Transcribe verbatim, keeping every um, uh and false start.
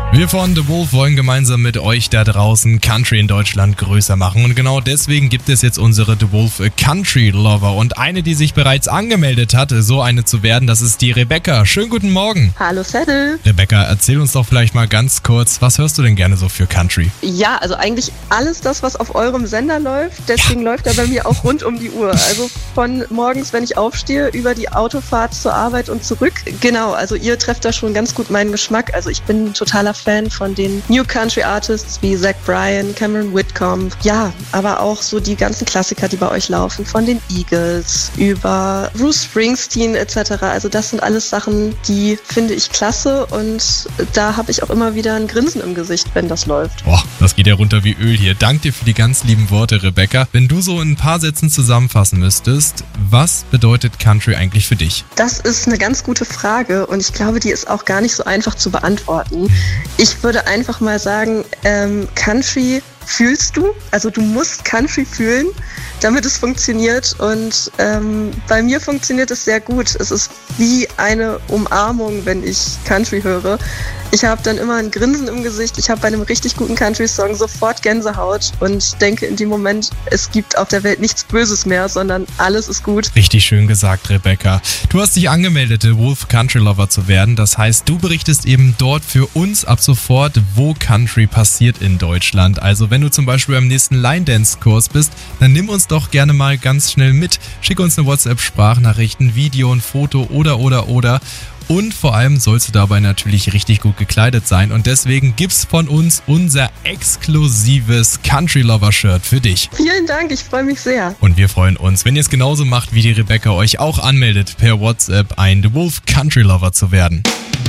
Wir von The Wolf wollen gemeinsam mit euch da draußen Country in Deutschland größer machen. Und genau deswegen gibt es jetzt unsere The Wolf Country Lover. Und eine, die sich bereits angemeldet hat, so eine zu werden, das ist die Rebecca. Schönen guten Morgen. Hallo Saddle. Rebecca, erzähl uns doch vielleicht mal ganz kurz, was hörst du denn gerne so für Country? Ja, also eigentlich alles das, was auf eurem Sender läuft. Deswegen ja. läuft er bei mir auch rund um die Uhr. Also von morgens, wenn ich aufstehe, über die Autofahrt zur Arbeit und zurück. Genau, also ihr trefft da schon ganz gut meinen Geschmack. Also ich bin ein totaler Fan von den New Country Artists wie Zach Bryan, Cameron Whitcomb. Ja, aber auch so die ganzen Klassiker, die bei euch laufen, von den Eagles über Bruce Springsteen et cetera. Also das sind alles Sachen, die finde ich klasse und da habe ich auch immer wieder ein Grinsen im Gesicht, wenn das läuft. Boah, das geht ja runter wie Öl hier. Dank dir für die ganz lieben Worte, Rebecca. Wenn du so in ein paar Sätzen zusammenfassen müsstest, was bedeutet Country eigentlich für dich? Das ist eine ganz gute Frage und ich glaube, die ist auch gar nicht so einfach zu beantworten. Ich würde einfach mal sagen, ähm, Country fühlst du, also du musst Country fühlen, damit es funktioniert und ähm, bei mir funktioniert es sehr gut. Es ist wie eine Umarmung, wenn ich Country höre. Ich habe dann immer ein Grinsen im Gesicht, ich habe bei einem richtig guten Country-Song sofort Gänsehaut und denke in dem Moment, es gibt auf der Welt nichts Böses mehr, sondern alles ist gut. Richtig schön gesagt, Rebecca. Du hast dich angemeldet, The Wolf Country Lover zu werden. Das heißt, du berichtest eben dort für uns ab sofort, wo Country passiert in Deutschland. Also wenn du zum Beispiel am nächsten Line-Dance-Kurs bist, dann nimm uns doch gerne mal ganz schnell mit. Schick uns eine WhatsApp-Sprachnachricht, ein Video, ein Foto oder, oder, oder. Und vor allem sollst du dabei natürlich richtig gut gekleidet sein. Und deswegen gibt's von uns unser exklusives Country Lover Shirt für dich. Vielen Dank, ich freue mich sehr. Und wir freuen uns, wenn ihr es genauso macht, wie die Rebecca euch auch anmeldet, per WhatsApp ein The Wolf Country Lover zu werden.